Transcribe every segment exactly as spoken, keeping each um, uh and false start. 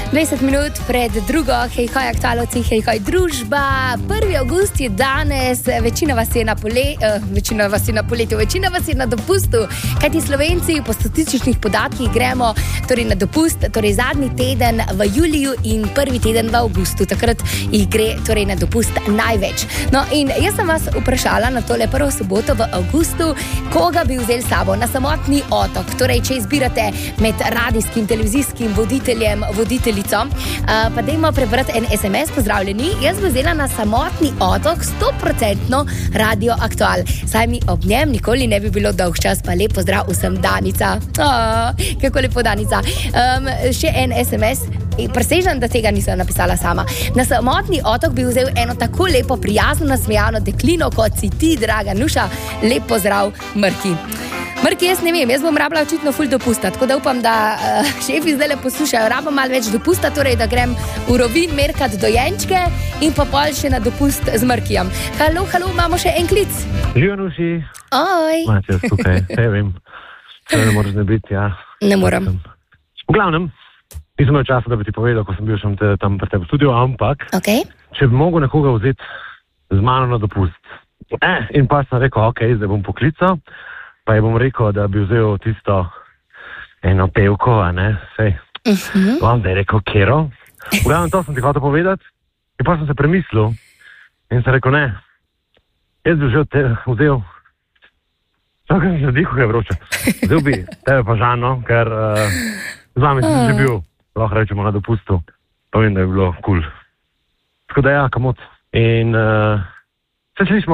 dvajset minut pred drugo, hej, hoj, aktualci, hej, hoj, družba. prvi avgust je danes, večina vas je na pole, uh, večina vas je na poletju, večina vas je na dopustu, kajti Slovenci po statističnih podatkih gremo torej na dopust, torej zadnji teden v juliju in prvi teden v avgustu, takrat jih gre torej na dopust največ. No in jaz sem vas vprašala na tole prvo soboto v avgustu, koga bi vzeli sabo na samotni otok, torej če izbirate med radijskim, televizijskim voditeljem, voditeljico, uh, pa dajmo prebrati en es em es, pozdravljeni, jaz bi vzela na samotni otok sto procentno Radio Aktual, saj mi ob njem nikoli ne bi bilo dolg čas, pa lep pozdrav vsem, Danica. Oh, kako lepo, Danica. Um, še en es em es, presežem, da tega nisem napisala sama. Na samotni otok bi vzel eno tako lepo, prijazno, nasmejano deklino, kot si ti, draga Nuša. Lep pozdrav, Mrki. Mrki, jaz ne vem, jaz bom rabila očitno ful dopusta, tako da upam, da uh, šefi zdaj le poslušajo, rabam malo več dopusta, torej da grem v Rovinj merkat dojenčke in pa pol še na dopust z Mrkijem. Halo, halo, imamo še en klic. Živijo, Nuši. Oj. Matijas tukaj, ne vem. To ne moraš ne biti, ja. Ne moram. V glavnem, nisem imel časa, da bi ti povedal, ko sem bil še tam pri tebi v studiu, ampak okay. Če bi mogel nekoga vzeti z mano na dopust. Eh, in pa sem rekel, ok, zdaj bom poklical, pa je bom rekel, da bi vzel tisto eno pevko, a ne, sej. Uh-huh. Vam da je rekel, kero. V glavnem, to sem ti hotel povedati. In pa sem se premislil in sem rekel, ne, jaz bi vzel, te, vzel, tako sem se dihu, je vroče. Vzel bi tebe pa Žano, ker uh, z vami sem že bil, lahko rečemo, na dopustu. Pa vem, da je bilo kul. Cool. Tako da ja, kamot. In uh, se slišmo.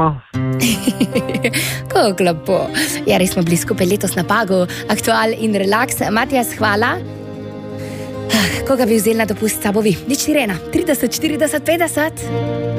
Kako lepo. Ja, res smo bili skupaj letos na Pagu, Aktual in Relax. Matijas, hvala. Koga bi vzeli na dopust s sabo vi? Nič Irena, trideset, štirideset, petdeset.